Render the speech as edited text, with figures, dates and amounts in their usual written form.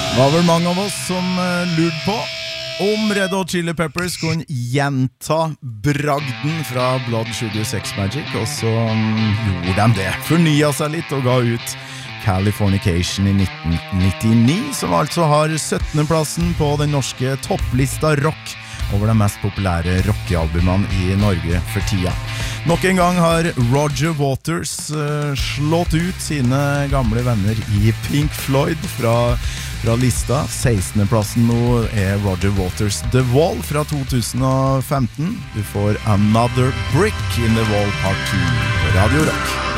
Var vel mange av oss som lurte på om Red Hot Chili Peppers kunne gjenta bragden fra Blood Sugar Sex Magic, og så gjorde de det. Fornya seg litt og ga ut Californication i 1999, som altså har 17. plassen på den norske topplista rock over de mest populære rockealbumene i Norge for tida. Nok en gang har Roger Waters slått ut sine gamle venner i Pink Floyd fra lista. 16. plassen nå er Roger Waters The Wall fra 2015. Du får Another Brick in the Wall Part 2 på Radio Rock.